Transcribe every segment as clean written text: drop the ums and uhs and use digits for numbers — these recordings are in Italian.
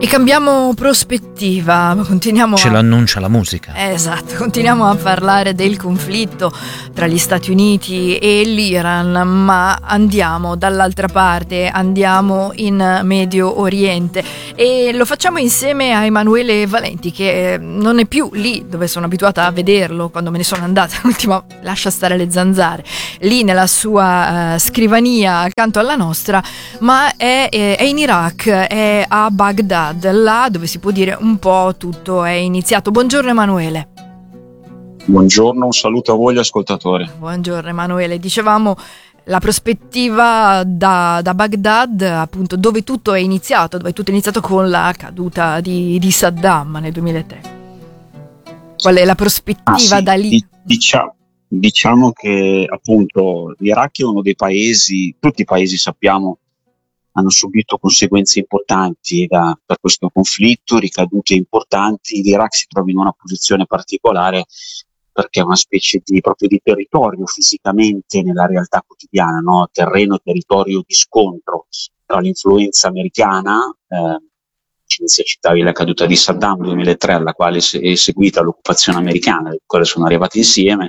E cambiamo prospettiva, continuiamo Ce lo annuncia la musica. Esatto, continuiamo a parlare del conflitto tra gli Stati Uniti e l'Iran, ma andiamo dall'altra parte, andiamo in Medio Oriente e lo facciamo insieme a Emanuele Valenti, che non è più lì dove sono abituata a vederlo quando me ne sono andata, l'ultima lascia stare le zanzare, lì nella sua scrivania accanto alla nostra, ma è in Iraq, è a Baghdad, là dove si può dire un po' tutto è iniziato. Buongiorno Emanuele. Buongiorno, un saluto a voi gli ascoltatori. Buongiorno Emanuele, dicevamo la prospettiva da Baghdad, appunto, dove tutto è iniziato con la caduta di Saddam nel 2003. Qual è la prospettiva da lì? Diciamo che appunto l'Iraq è uno dei paesi, tutti i paesi sappiamo hanno subito conseguenze importanti per questo conflitto, ricadute importanti. L'Iraq si trova in una posizione particolare perché è una specie proprio di territorio fisicamente nella realtà quotidiana, no? Terreno, territorio di scontro tra l'influenza americana, citavi la caduta di Saddam nel 2003, alla quale è seguita l'occupazione americana, le quali sono arrivate insieme,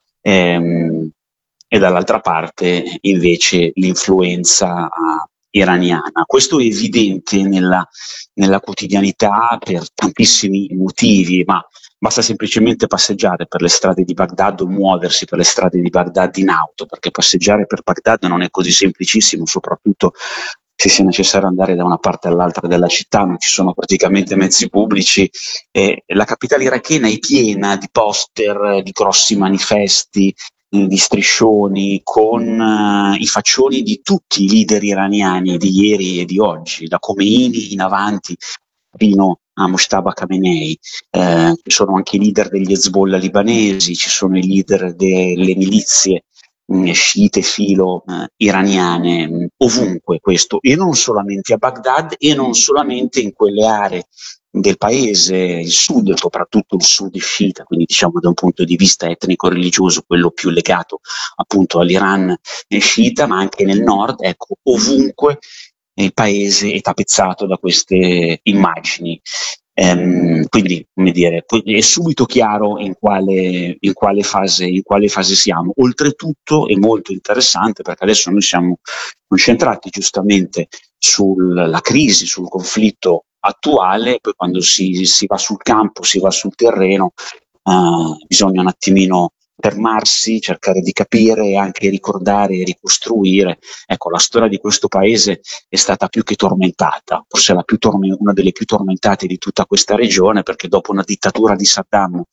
e dall'altra parte invece l'influenza iraniana. Questo è evidente nella quotidianità per tantissimi motivi, ma basta semplicemente passeggiare per le strade di Baghdad o muoversi per le strade di Baghdad in auto, perché passeggiare per Baghdad non è così semplicissimo, soprattutto se sia necessario andare da una parte all'altra della città, non ci sono praticamente mezzi pubblici. La capitale irachena è piena di poster, di grossi manifesti, di striscioni con i faccioni di tutti i leader iraniani di ieri e di oggi, da Khomeini in avanti fino a Mojtaba Khamenei. Ci sono anche i leader degli Hezbollah libanesi, ci sono i leader delle milizie sciite filo iraniane, ovunque questo, e non solamente a Baghdad e non solamente in quelle aree del paese, il sud, soprattutto il sud sciita, quindi diciamo da un punto di vista etnico-religioso quello più legato appunto all'Iran sciita, ma anche nel nord, ecco, ovunque il paese è tappezzato da queste immagini. Quindi, come dire, è subito chiaro in quale fase siamo. Oltretutto è molto interessante perché adesso noi siamo concentrati giustamente sulla crisi, sul conflitto attuale, poi quando si va sul campo, si va sul terreno, bisogna un attimino fermarsi, cercare di capire e anche ricordare e ricostruire. Ecco, la storia di questo paese è stata più che tormentata, forse una delle più tormentate di tutta questa regione, perché dopo una dittatura di Saddam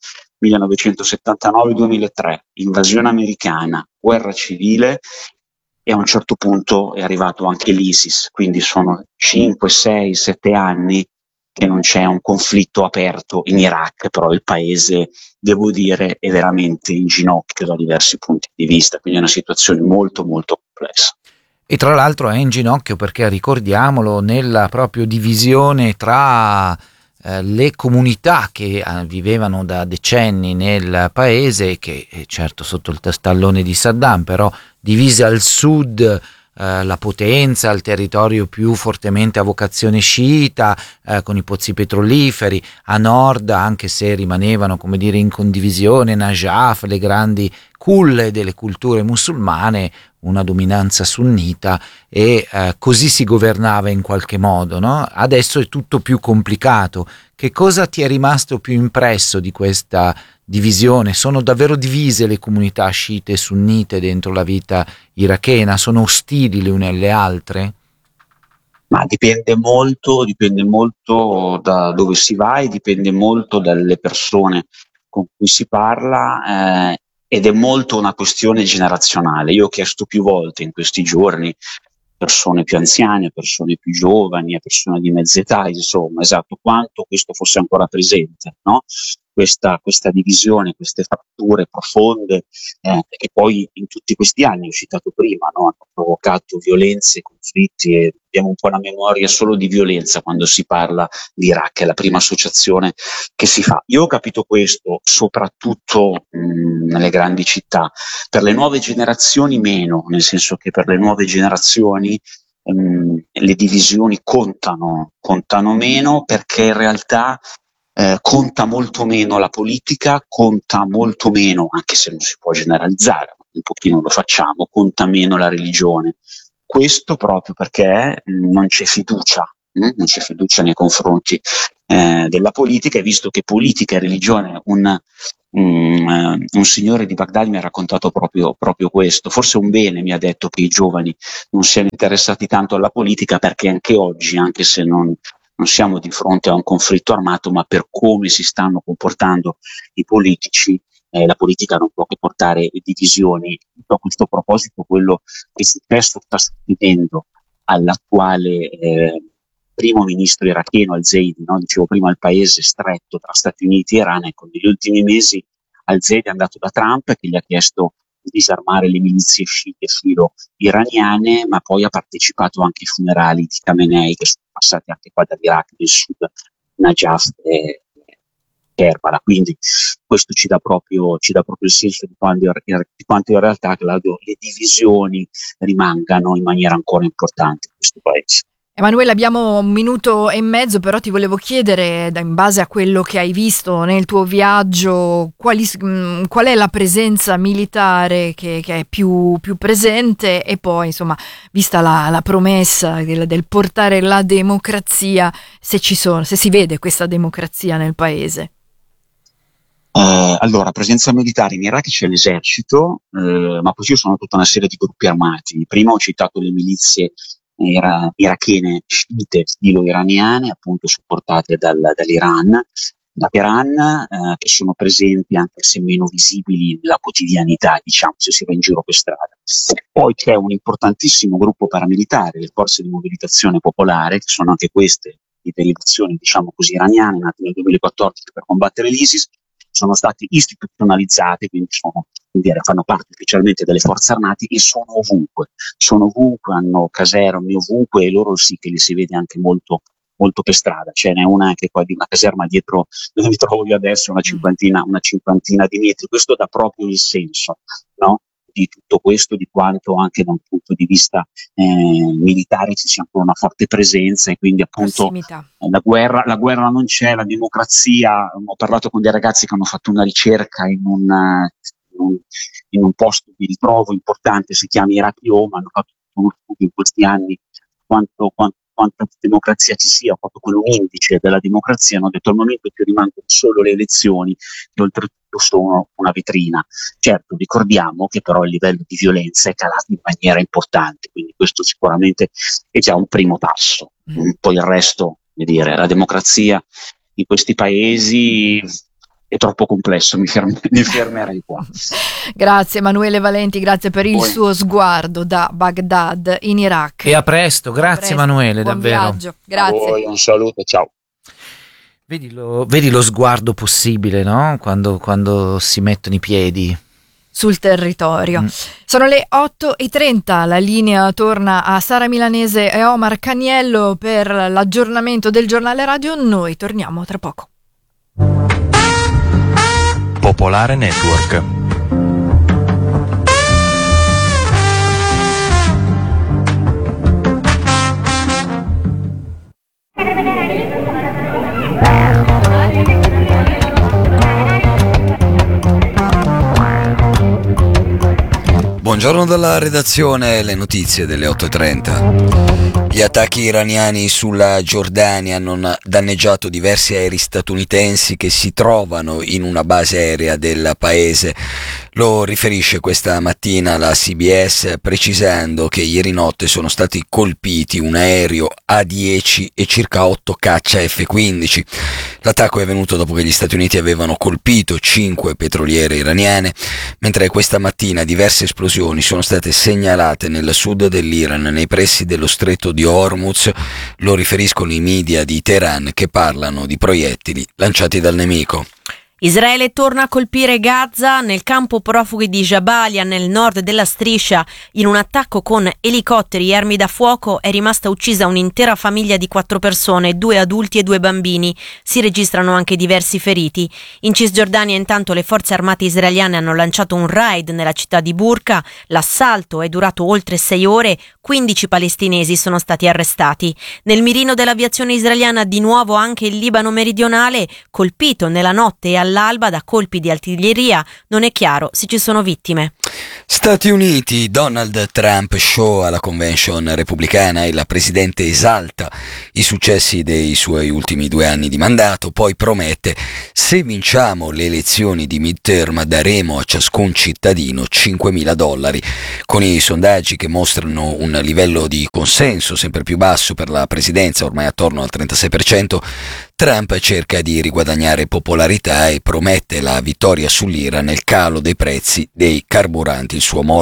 1979-2003, invasione americana, guerra civile, e a un certo punto è arrivato anche l'ISIS, quindi sono 5, 6, 7 anni che non c'è un conflitto aperto in Iraq, però il paese, devo dire, è veramente in ginocchio da diversi punti di vista, quindi è una situazione molto molto complessa. E tra l'altro è in ginocchio perché, ricordiamolo, nella proprio divisione tra le comunità che vivevano da decenni nel paese, che certo sotto il tallone di Saddam, però divise al sud la potenza, il territorio più fortemente a vocazione sciita, con i pozzi petroliferi, a nord, anche se rimanevano, come dire, in condivisione Najaf, le grandi culle delle culture musulmane, una dominanza sunnita, e così si governava in qualche modo, no? Adesso è tutto più complicato. Che cosa ti è rimasto più impresso di questa divisione? Sono davvero divise le comunità sciite e sunnite dentro la vita irachena? Sono ostili le une alle altre? Ma dipende molto da dove si va e dipende molto dalle persone con cui si parla, ed è molto una questione generazionale. Io ho chiesto più volte in questi giorni persone più anziane, persone più giovani, persone di mezza età, insomma, esatto, quanto questo fosse ancora presente, no? Questa divisione, queste fratture profonde, che poi in tutti questi anni, ho citato prima, no? Hanno provocato violenze, conflitti, e abbiamo un po' una memoria solo di violenza quando si parla di Iraq, è la prima associazione che si fa. Io ho capito questo soprattutto nelle grandi città. Per le nuove generazioni meno, nel senso che per le nuove generazioni le divisioni contano meno, perché in realtà conta molto meno la politica, conta molto meno, anche se non si può generalizzare, un pochino lo facciamo, conta meno la religione. Questo proprio perché non c'è fiducia nei confronti della politica, e visto che politica e religione, un signore di Baghdad mi ha raccontato proprio questo. Forse un bene, mi ha detto, che i giovani non siano interessati tanto alla politica, perché anche oggi, anche se non siamo di fronte a un conflitto armato, ma per come si stanno comportando i politici, la politica non può che portare divisioni. A questo proposito, quello che spesso sta succedendo all'attuale primo ministro iracheno Al-Zaidi, no? Dicevo prima, il paese stretto tra Stati Uniti e Iran. Ecco, negli ultimi mesi Al-Zaidi è andato da Trump, che gli ha chiesto di disarmare le milizie sciite filo iraniane, ma poi ha partecipato anche ai funerali di Khamenei, che sono passati anche qua dall'Iraq del sud, Najaf e Kerbala. Quindi questo ci dà proprio il senso di quanto in realtà le divisioni rimangano in maniera ancora importante in questo paese. Emanuele, abbiamo 1 minuto e mezzo, però ti volevo chiedere, in base a quello che hai visto nel tuo viaggio, qual è la presenza militare che è più presente, e poi, insomma, vista la promessa del portare la democrazia, se si vede questa democrazia nel paese. Allora, presenza militare in Iraq c'è l'esercito, ma poi ci sono tutta una serie di gruppi armati. Prima ho citato le milizie irachene sciite filo-iraniane, appunto supportate dall'Iran, da Teheran, che sono presenti, anche se meno visibili nella quotidianità, diciamo, se si va in giro per strada. Poi c'è un importantissimo gruppo paramilitare, le forze di mobilitazione popolare, che sono anche queste di derivazione, diciamo così, iraniane, nate nel 2014 per combattere l'ISIS. Sono stati istituzionalizzati, quindi fanno parte ufficialmente delle forze armate, e sono ovunque, hanno caserme ovunque, e loro sì che li si vede anche molto, molto per strada. Ce n'è una anche qua di una caserma dietro dove mi trovo io adesso, una cinquantina di metri. Questo dà proprio il senso, no? Di tutto questo, di quanto anche da un punto di vista militare ci sia ancora una forte presenza, e quindi appunto la guerra non c'è, la democrazia. Ho parlato con dei ragazzi che hanno fatto una ricerca in un posto di ritrovo importante, si chiama Iraq-Yom, hanno fatto uno studio in questi anni quanta democrazia ci sia, proprio un indice della democrazia. Hanno detto: al momento che rimangono solo le elezioni, che oltretutto sono una vetrina. Certo, ricordiamo che però il livello di violenza è calato in maniera importante, quindi questo sicuramente è già un primo passo. Poi il resto, la democrazia in questi paesi è troppo complesso, mi fermerei qua. Grazie Emanuele Valenti, grazie per il suo sguardo da Baghdad in Iraq. E a presto, grazie Emanuele, buon davvero. Viaggio. Grazie. A voi, un saluto, ciao. Vedi lo sguardo possibile, no? Quando si mettono i piedi sul territorio. Sono le 8:30, la linea torna a Sara Milanese e Omar Caniello per l'aggiornamento del giornale radio. Noi torniamo tra poco. Popolare Network. Buongiorno dalla redazione, le notizie delle 8:30. Gli attacchi iraniani sulla Giordania hanno danneggiato diversi aerei statunitensi che si trovano in una base aerea del paese. Lo riferisce questa mattina la CBS, precisando che ieri notte sono stati colpiti un aereo A-10 e circa 8 caccia F-15. L'attacco è avvenuto dopo che gli Stati Uniti avevano colpito 5 petroliere iraniane, mentre questa mattina diverse esplosioni sono state segnalate nel sud dell'Iran, nei pressi dello stretto di Hormuz. Lo riferiscono i media di Teheran, che parlano di proiettili lanciati dal nemico. Israele torna a colpire Gaza. Nel campo profughi di Jabalia, nel nord della striscia, in un attacco con elicotteri e armi da fuoco è rimasta uccisa un'intera famiglia di 4 persone, 2 adulti e 2 bambini. Si registrano anche diversi feriti. In Cisgiordania intanto le forze armate israeliane hanno lanciato un raid nella città di Burqa. L'assalto è durato oltre 6 ore, 15 palestinesi sono stati arrestati. Nel mirino dell'aviazione israeliana di nuovo anche il Libano meridionale, colpito nella notte e all'alba da colpi di artiglieria. Non è chiaro se ci sono vittime. Stati Uniti, Donald Trump show alla convention repubblicana e la presidente esalta i successi dei suoi ultimi 2 anni di mandato, poi promette: se vinciamo le elezioni di midterm daremo a ciascun cittadino $5.000. Con i sondaggi che mostrano un livello di consenso sempre più basso per la presidenza, ormai attorno al 36%, Trump cerca di riguadagnare popolarità e promette la vittoria sull'Iran nel calo dei prezzi dei carburanti. Il suo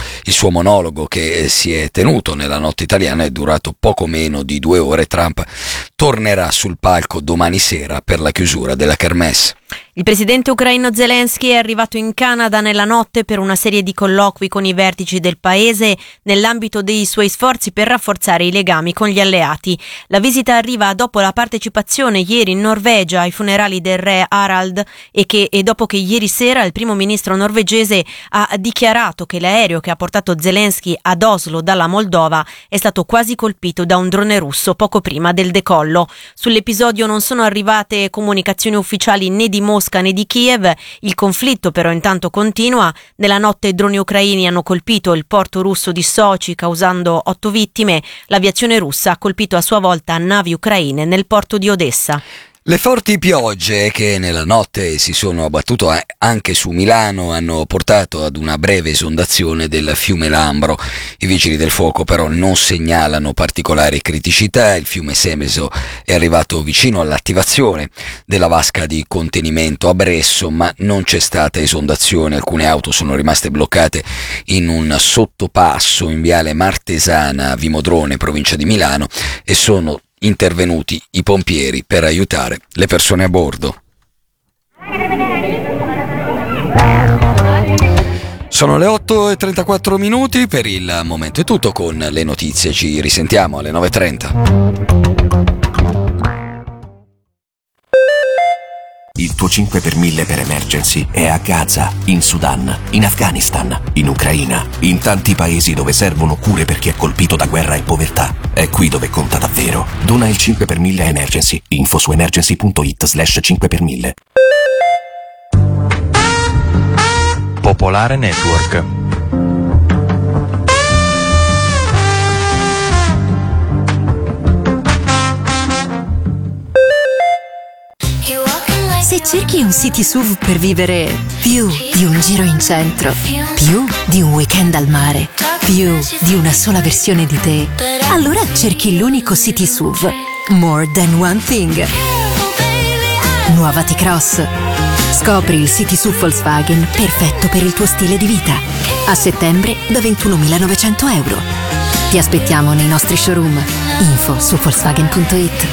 monologo che si è tenuto nella notte italiana è durato poco meno di 2 ore. Trump tornerà sul palco domani sera per la chiusura della kermesse. Il presidente ucraino Zelensky è arrivato in Canada nella notte per una serie di colloqui con i vertici del paese nell'ambito dei suoi sforzi per rafforzare i legami con gli alleati. La visita arriva dopo la partecipazione ieri in Norvegia ai funerali del re Harald e dopo che ieri sera il primo ministro norvegese ha dichiarato che l'aereo che ha portato Zelensky ad Oslo dalla Moldova è stato quasi colpito da un drone russo poco prima del decollo. Sull'episodio non sono arrivate comunicazioni ufficiali né di Mosca né di Kiev. Il conflitto però intanto continua. Nella notte droni ucraini hanno colpito il porto russo di Sochi causando 8 vittime. L'aviazione russa ha colpito a sua volta navi ucraine nel porto di Odessa. Le forti piogge che nella notte si sono abbattute anche su Milano hanno portato ad una breve esondazione del fiume Lambro. I vigili del fuoco però non segnalano particolari criticità. Il fiume Semeso è arrivato vicino all'attivazione della vasca di contenimento a Bresso, ma non c'è stata esondazione. Alcune auto sono rimaste bloccate in un sottopasso in viale Martesana a Vimodrone, provincia di Milano, e sono intervenuti i pompieri per aiutare le persone a bordo. Sono le 8:34, per il momento è tutto con le notizie, ci risentiamo alle 9:30. Il tuo 5 per 1000 per Emergency è a Gaza, in Sudan, in Afghanistan, in Ucraina, in tanti paesi dove servono cure per chi è colpito da guerra e povertà. È qui dove conta davvero. Dona il 5 per 1000 a Emergency. Info su emergency.it/5 per 1000. Popolare Network. Se cerchi un city SUV per vivere più di un giro in centro, più di un weekend al mare, più di una sola versione di te, allora cerchi l'unico city SUV, More Than One Thing. Nuova T-Cross. Scopri il city SUV Volkswagen perfetto per il tuo stile di vita. A settembre da €21.900. Ti aspettiamo nei nostri showroom. Info su Volkswagen.it.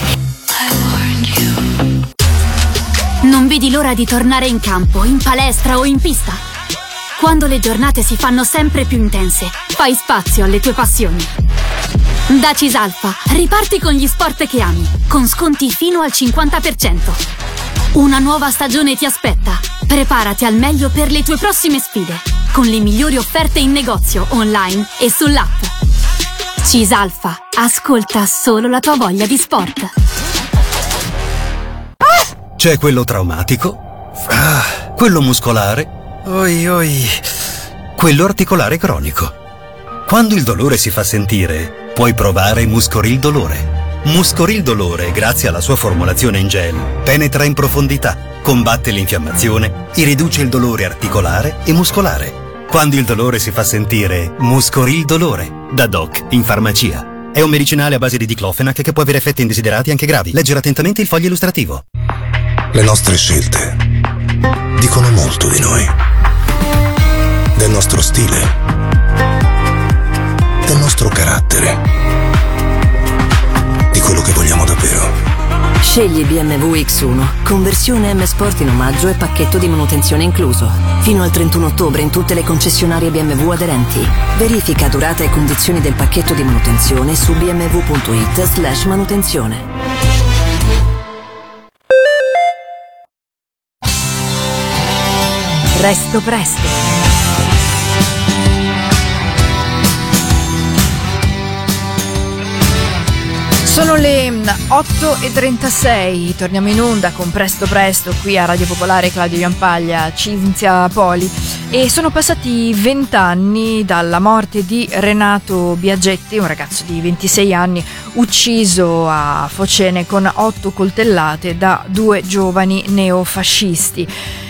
Non vedi l'ora di tornare in campo, in palestra o in pista? Quando le giornate si fanno sempre più intense, fai spazio alle tue passioni. Da Cisalfa, riparti con gli sport che ami, con sconti fino al 50%. Una nuova stagione ti aspetta. Preparati al meglio per le tue prossime sfide, con le migliori offerte in negozio, online e sull'app. Cisalfa, ascolta solo la tua voglia di sport. C'è quello traumatico, quello muscolare, quello articolare cronico. Quando il dolore si fa sentire, puoi provare Muscoril Dolore. Muscoril Dolore, grazie alla sua formulazione in gel, penetra in profondità, combatte l'infiammazione e riduce il dolore articolare e muscolare. Quando il dolore si fa sentire, Muscoril Dolore, da Doc in farmacia. È un medicinale a base di diclofenac che può avere effetti indesiderati anche gravi. Leggere attentamente il foglio illustrativo. Le nostre scelte dicono molto di noi, del nostro stile, del nostro carattere, di quello che vogliamo davvero. Scegli BMW X1, conversione M Sport in omaggio e pacchetto di manutenzione incluso. Fino al 31 ottobre in tutte le concessionarie BMW aderenti. Verifica durata e condizioni del pacchetto di manutenzione su bmw.it/manutenzione. Presto presto. Sono le 8:36, torniamo in onda con Presto Presto qui a Radio Popolare. Claudio Jampaglia, Cinzia Poli, e sono passati 20 anni dalla morte di Renato Biagetti, un ragazzo di 26 anni ucciso a Focene con 8 coltellate da 2 giovani neofascisti.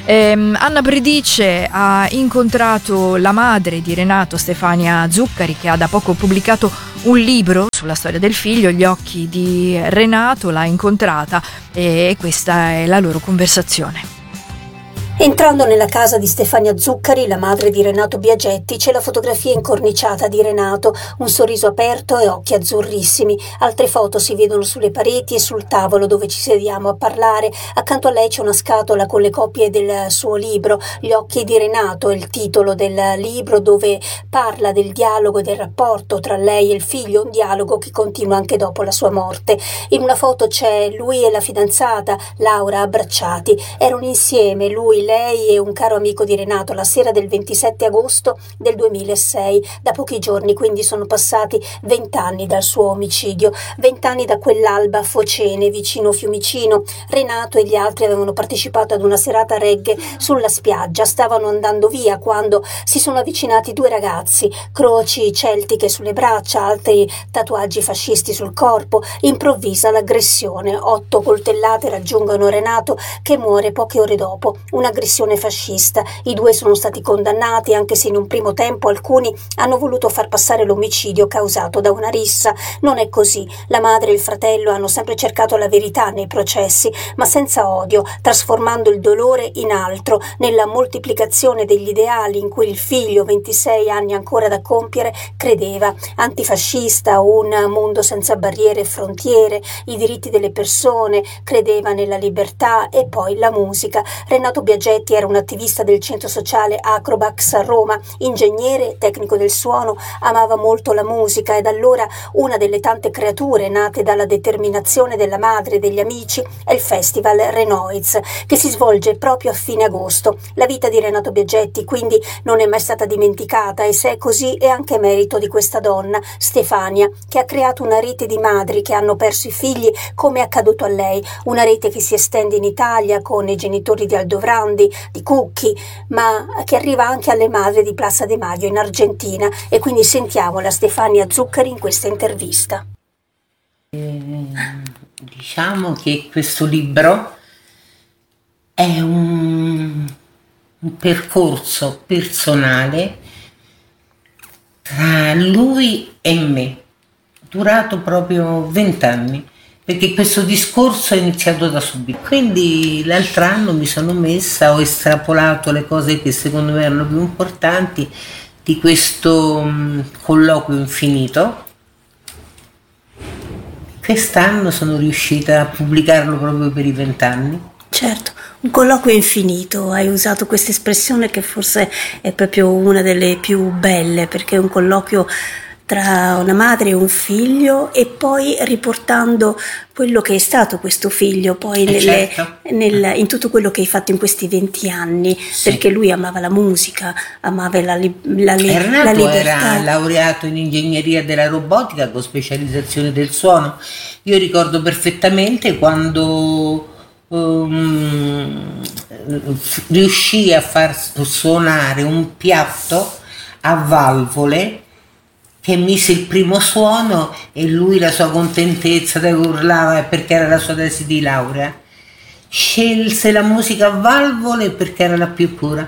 Anna Bredice ha incontrato la madre di Renato, Stefania Zuccari, che ha da poco pubblicato un libro sulla storia del figlio, Gli occhi di Renato. L'ha incontrata e questa è la loro conversazione. Entrando nella casa di Stefania Zuccari, la madre di Renato Biagetti, c'è la fotografia incorniciata di Renato, un sorriso aperto e occhi azzurrissimi. Altre foto si vedono sulle pareti e sul tavolo dove ci sediamo a parlare. Accanto a lei c'è una scatola con le copie del suo libro, Gli occhi di Renato, è il titolo del libro, dove parla del dialogo e del rapporto tra lei e il figlio, un dialogo che continua anche dopo la sua morte. In una foto c'è lui e la fidanzata, Laura, abbracciati. Erano insieme, lui, lei e un caro amico di Renato, la sera del 27 agosto del 2006. Da pochi giorni quindi sono passati 20 anni dal suo omicidio, 20 anni da quell'alba a Focene, vicino Fiumicino. Renato e gli altri avevano partecipato ad una serata reggae sulla spiaggia, stavano andando via quando si sono avvicinati 2 ragazzi, croci celtiche sulle braccia, altri tatuaggi fascisti sul corpo. Improvvisa l'aggressione, 8 coltellate raggiungono Renato, che muore poche ore dopo. Un'aggressione fascista. I 2 sono stati condannati, anche se in un primo tempo alcuni hanno voluto far passare l'omicidio causato da una rissa. Non è così. La madre e il fratello hanno sempre cercato la verità nei processi, ma senza odio, trasformando il dolore in altro, nella moltiplicazione degli ideali in cui il figlio, 26 anni ancora da compiere, credeva. Antifascista, un mondo senza barriere e frontiere, i diritti delle persone, credeva nella libertà e poi la musica. Renato Biagetti era un attivista del centro sociale Acrobax a Roma, ingegnere, tecnico del suono, amava molto la musica e da allora una delle tante creature nate dalla determinazione della madre e degli amici è il Festival Renoiz, che si svolge proprio a fine agosto. La vita di Renato Biagetti quindi non è mai stata dimenticata e se è così è anche merito di questa donna, Stefania, che ha creato una rete di madri che hanno perso i figli come è accaduto a lei, una rete che si estende in Italia con i genitori di Aldovrandi, di Cucchi, ma che arriva anche alle madri di Plaza de Mayo in Argentina, e quindi sentiamo la Stefania Zuccari in questa intervista. Diciamo che questo libro è un percorso personale tra lui e me, durato proprio 20 anni. Perché questo discorso è iniziato da subito. Quindi l'altro anno mi sono messa, ho estrapolato le cose che secondo me erano più importanti di questo colloquio infinito. Quest'anno sono riuscita a pubblicarlo proprio per i 20 anni. Certo, un colloquio infinito, hai usato questa espressione che forse è proprio una delle più belle, perché è un colloquio tra una madre e un figlio, e poi riportando quello che è stato questo figlio poi in tutto quello che hai fatto in questi 20 anni, sì. Perché lui amava la musica, amava la libertà. Era laureato in ingegneria della robotica con specializzazione del suono. Io ricordo perfettamente quando riuscì a far suonare un piatto a valvole, che mise il primo suono, e lui, la sua contentezza, da urlava perché era la sua tesi di laurea, scelse la musica a valvole perché era la più pura.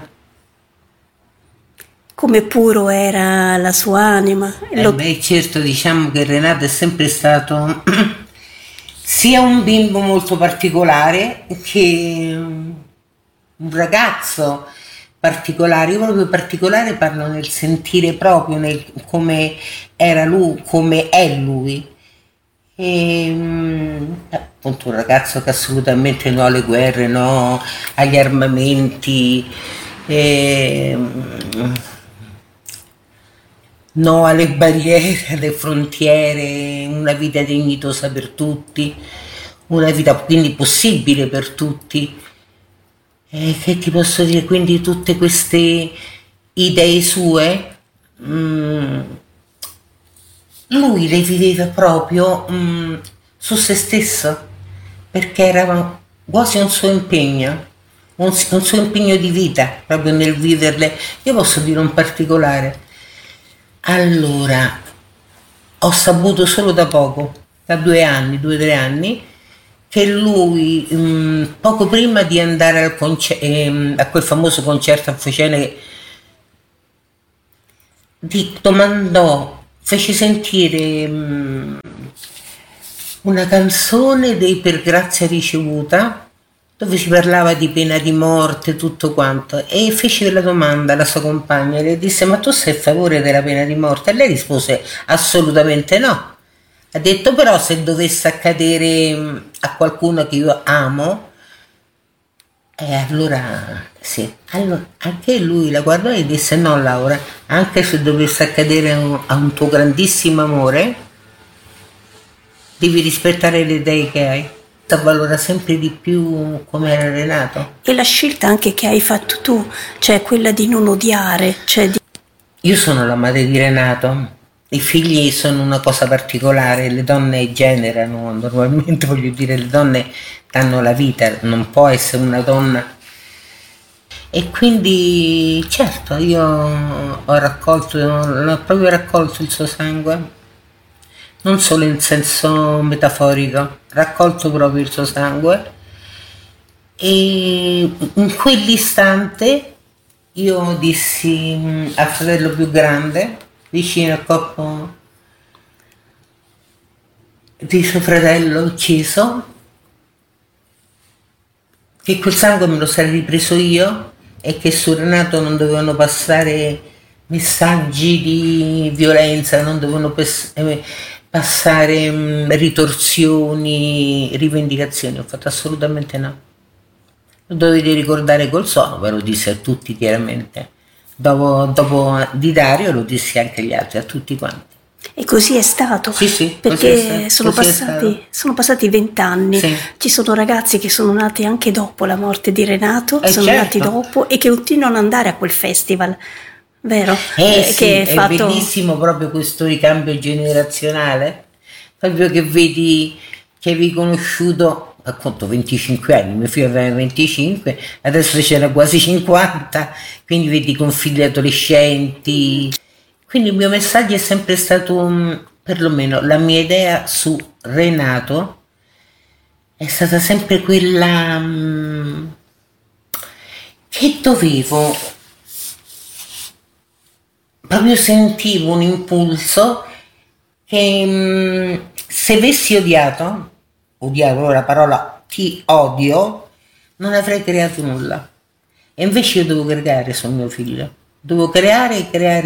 Come puro era la sua anima. Certo, diciamo che Renato è sempre stato sia un bimbo molto particolare che un ragazzo particolare. Io proprio particolare parlo nel sentire proprio, nel come era lui, come è lui. appunto un ragazzo che assolutamente no alle guerre, no agli armamenti, no alle barriere, alle frontiere, una vita dignitosa per tutti, una vita quindi possibile per tutti. Che ti posso dire? Quindi tutte queste idee sue, lui le viveva proprio su se stesso, perché era quasi un suo impegno, un suo impegno di vita, proprio nel viverle. Io posso dire un particolare. Allora, ho saputo solo da poco, da 2 anni, 2 o 3 anni, che lui, poco prima di andare a quel famoso concerto a Focene, fece sentire una canzone dei Per Grazia Ricevuta, dove si parlava di pena di morte, tutto quanto, e fece la domanda alla sua compagna, le disse: ma tu sei a favore della pena di morte? E lei rispose: assolutamente no. Ha detto: però se dovesse accadere a qualcuno che io amo, allora sì. Allora anche lui la guardò e disse: no Laura, anche se dovesse accadere a un tuo grandissimo amore, devi rispettare le idee che hai. Valora sempre di più come era Renato. E la scelta anche che hai fatto tu, cioè quella di non odiare, Io sono la madre di Renato, i figli sono una cosa particolare, le donne generano, normalmente voglio dire, le donne danno la vita, non può essere una donna. E quindi certo io ho proprio raccolto il suo sangue, non solo in senso metaforico, raccolto proprio il suo sangue, e in quell'istante io dissi al fratello più grande, vicino al corpo di suo fratello ucciso, che quel sangue me lo sarei ripreso io e che su Renato non dovevano passare messaggi di violenza, non dovevano passare ritorsioni, rivendicazioni. Ho fatto assolutamente no. Lo dovevi ricordare col suono, ve lo dissi a tutti chiaramente. Dopo di Dario lo dissi anche agli altri, a tutti quanti. E così è stato, sì, perché sono passati 20 anni, sì. Ci sono ragazzi che sono nati anche dopo la morte di Renato, sono certo. nati dopo e che continuano ad andare a quel festival. Vero? Sì, che è bellissimo proprio questo ricambio generazionale, proprio che vedi che avevi conosciuto appunto 25 anni, mio figlio aveva 25, adesso c'era quasi 50, quindi vedi con figli adolescenti. Quindi il mio messaggio è sempre stato, perlomeno la mia idea su Renato è stata sempre quella che dovevo, proprio sentivo un impulso che se avessi odiato la parola ti odio, non avrei creato nulla. E invece io devo creare sul mio figlio, devo creare.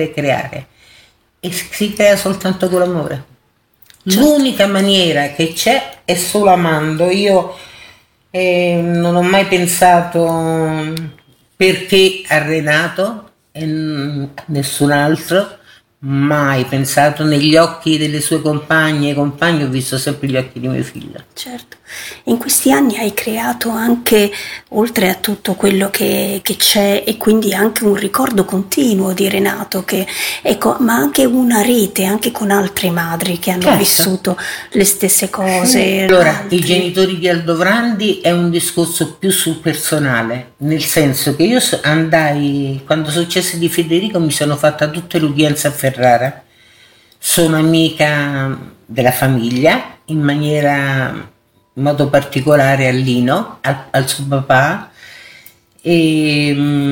E si crea soltanto con l'amore. Certo. L'unica maniera che c'è è solo amando. Io non ho mai pensato perché a Renato e nessun altro, mai pensato. Negli occhi delle sue compagne e compagni ho visto sempre gli occhi di mio figlio. Certo, in questi anni hai creato anche, oltre a tutto quello che c'è, e quindi anche un ricordo continuo di Renato, ma anche una rete anche con altre madri che hanno vissuto le stesse cose. Allora, i genitori di Aldovrandi è un discorso più sul personale, nel senso che io andai, quando successe di Federico, mi sono fatta tutte le udienze a Ferrara, sono amica della famiglia, in modo particolare a Lino, al suo papà, e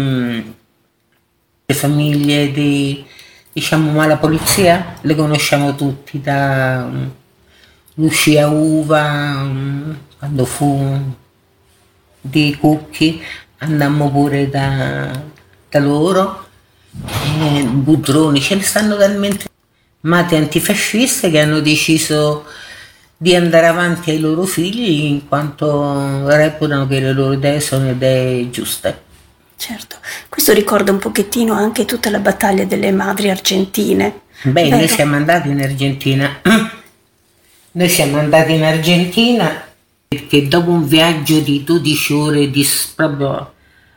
le famiglie di, ma la polizia le conosciamo tutti, da Lucia Uva, quando fu di Cucchi, andammo pure da loro, Budroni, ce ne stanno talmente mate antifasciste che hanno deciso di andare avanti ai loro figli in quanto reputano che le loro idee sono idee giuste. Certo, questo ricorda un pochettino anche tutta la battaglia delle madri argentine. Beh, vero? Noi siamo andati in Argentina. Noi siamo andati in Argentina perché dopo un viaggio di 12 ore di proprio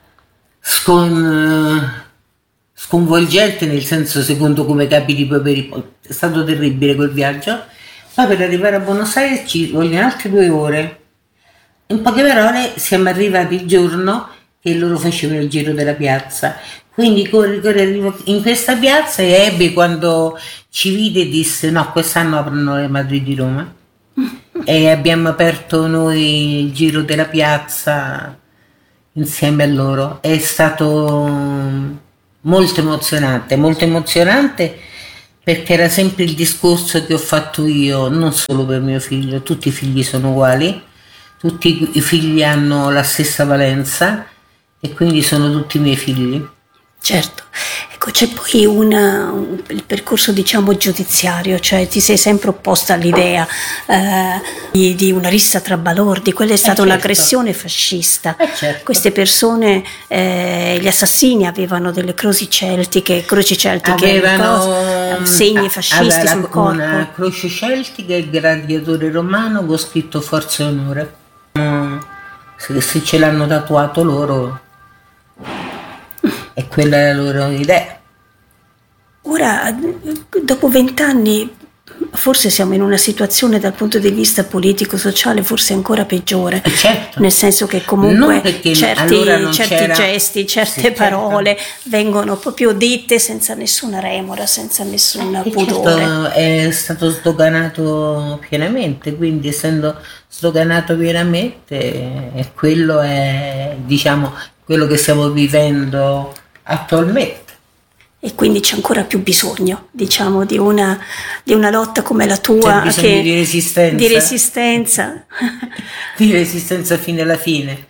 sconvolgente, nel senso secondo come capi di Paperi, è stato terribile quel viaggio. Poi per arrivare a Buenos Aires ci vogliono altre 2 ore. In poche parole siamo arrivati il giorno che loro facevano il giro della piazza. Quindi arrivo in questa piazza e Ebbe, quando ci vide, disse: no, quest'anno aprono le Madri di Roma. E abbiamo aperto noi il giro della piazza insieme a loro. È stato molto emozionante perché era sempre il discorso che ho fatto io, non solo per mio figlio. Tutti i figli sono uguali, tutti i figli hanno la stessa valenza e quindi sono tutti miei figli. Certo, ecco, c'è poi il percorso, diciamo, giudiziario, cioè ti sei sempre opposta all'idea di una rissa tra balordi. Quella è stata un'aggressione fascista. Certo. Queste persone, gli assassini avevano delle croci celtiche, avevano segni fascisti sul corpo. Una croce celtica e il gladiatore romano con scritto Forza e Onore. Se ce l'hanno tatuato loro, e quella è la loro idea. Ora, dopo 20 anni, forse siamo in una situazione dal punto di vista politico-sociale forse ancora peggiore. Certo. Nel senso che comunque allora certi gesti, certe parole vengono proprio dette senza nessuna remora, senza nessun pudore. Certo, è stato sdoganato pienamente, quindi essendo sdoganato pienamente, quello è, diciamo, quello che stiamo vivendo attualmente. E quindi c'è ancora più bisogno, diciamo, di una lotta come la tua, c'è bisogno di resistenza. Di resistenza fino alla fine.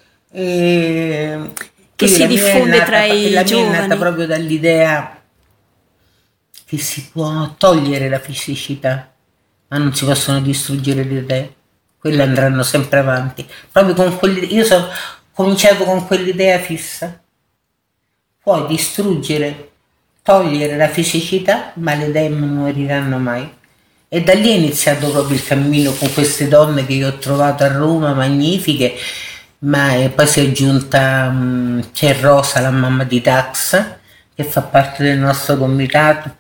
Che si diffonde tra i giovani. La mia è nata proprio dall'idea che si può togliere la fisicità, ma non si possono distruggere le idee. Quelle andranno sempre avanti. Proprio con io ho cominciato con quell'idea fissa. Puoi distruggere, togliere la fisicità, ma le idee non moriranno mai. E da lì è iniziato proprio il cammino con queste donne che io ho trovato a Roma, magnifiche, ma poi si è aggiunta, c'è Rosa, la mamma di Dax, che fa parte del nostro comitato,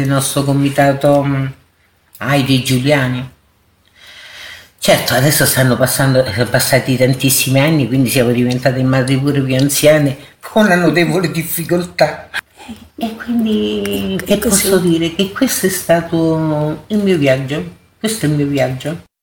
Heidi Giuliani. Certo, adesso sono passati tantissimi anni, quindi siamo diventate madri pure più anziane, con una notevole difficoltà. E quindi che posso dire? Che questo è stato il mio viaggio, questo è il mio viaggio.